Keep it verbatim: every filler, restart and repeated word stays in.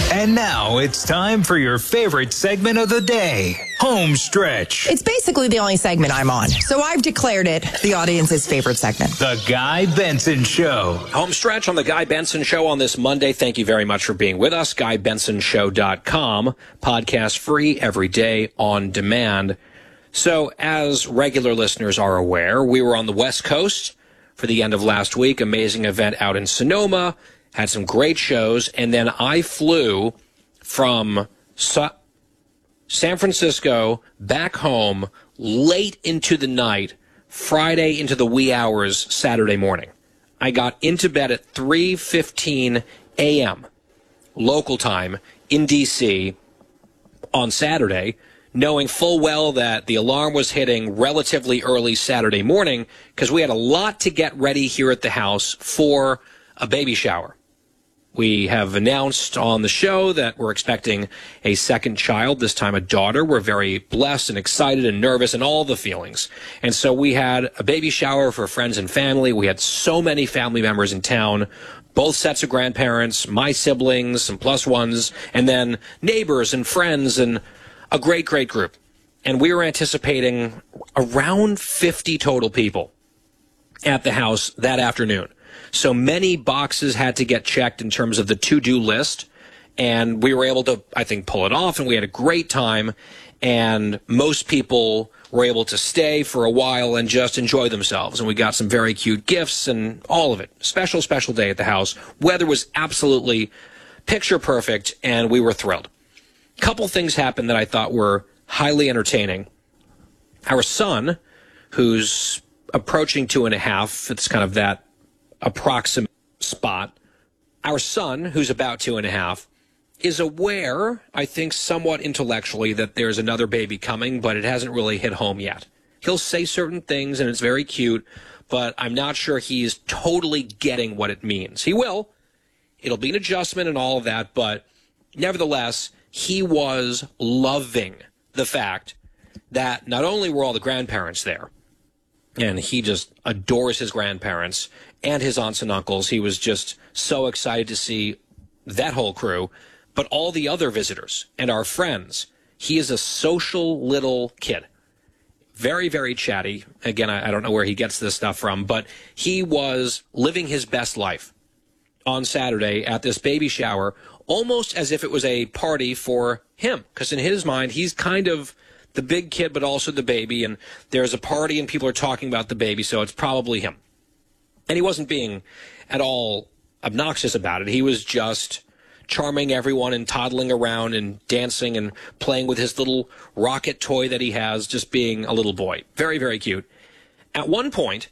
And now it's time for your favorite segment of the day, Home Stretch. It's basically the only segment I'm on, so I've declared it the audience's favorite segment. The Guy Benson Show. Home Stretch on The Guy Benson Show on this Monday. Thank you very much for being with us. guy benson show dot com. Podcast free every day on demand. So, as regular listeners are aware, we were on the West Coast for the end of last week. Amazing event out in Sonoma. Had some great shows, and then I flew from Sa- San Francisco back home late into the night, Friday into the wee hours Saturday morning. I got into bed at three fifteen a.m. local time in D C on Saturday, knowing full well that the alarm was hitting relatively early Saturday morning because we had a lot to get ready here at the house for a baby shower. We have announced on the show that we're expecting a second child, this time a daughter. We're very blessed and excited and nervous and all the feelings. And so we had a baby shower for friends and family. We had so many family members in town, both sets of grandparents, my siblings, some plus ones, and then neighbors and friends and a great, great group. And we were anticipating around fifty total people at the house that afternoon. So many boxes had to get checked in terms of the to-do list, and we were able to, I think, pull it off, and we had a great time, and most people were able to stay for a while and just enjoy themselves, and we got some very cute gifts and all of it. Special, special day at the house. Weather was absolutely picture perfect, and we were thrilled. A couple things happened that I thought were highly entertaining. Our son, who's approaching two and a half, it's kind of that approximate spot. Our son, who's about two and a half, is aware, I think somewhat intellectually, that there's another baby coming, but it hasn't really hit home yet. He'll say certain things, and it's very cute, but I'm not sure he's totally getting what it means. He will. It'll be an adjustment and all of that, but nevertheless, he was loving the fact that not only were all the grandparents there, and he just adores his grandparents and his aunts and uncles. He was just so excited to see that whole crew, but all the other visitors and our friends. He is a social little kid. Very, very chatty. Again, I, I don't know where he gets this stuff from, but he was living his best life on Saturday at this baby shower, almost as if it was a party for him, because in his mind, he's kind of the big kid, but also the baby, and there's a party and people are talking about the baby, so it's probably him. And he wasn't being at all obnoxious about it. He was just charming everyone and toddling around and dancing and playing with his little rocket toy that he has, just being a little boy. Very, very cute. At one point,